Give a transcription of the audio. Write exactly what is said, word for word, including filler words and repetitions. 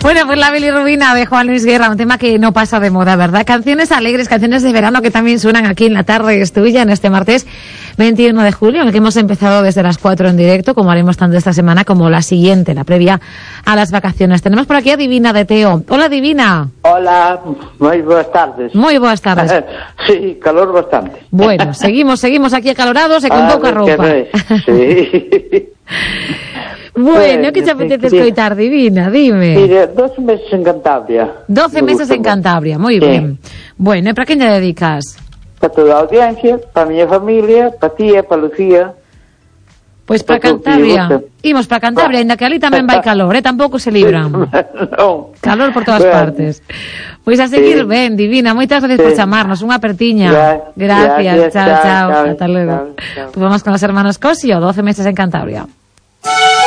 Bueno, pues la bilirrubina de Juan Luis Guerra, un tema que no pasa de moda, ¿verdad? Canciones alegres, canciones de verano que también suenan aquí en La Tarde es Tuya, en este martes veintiuno de julio, en el que hemos empezado desde las cuatro en directo, como haremos tanto esta semana como la siguiente, la previa a las vacaciones. Tenemos por aquí a Divina de Teo. Hola, Divina. Hola, muy buenas tardes. Muy buenas tardes. Sí, calor bastante. Bueno, seguimos, seguimos aquí acalorados y con ah, poca ropa. Sí. Bueno, ¿qué te apetece escoitar, Divina? Dime. Mire, doce meses en Cantabria. doce meses en Cantabria, muy sí. bien. Bueno, ¿y para quién te dedicas? Para toda la audiencia, para mi familia, para tía, para Lucía. Pues para Cantabria. Imos para Cantabria, ainda que ali tamén vai calor, eh? Tampouco se libran. No. Calor por todas bueno. partes. Pois a seguir sí. ben, Divina. Moitas gracias sí. por chamarnos. Unha apertiña. Gracias. Gracias. Gracias. Chao, chao. chao. Hasta luego. Chao, chao. Pues vamos con los hermanos Cosio, doce meses en Cantabria.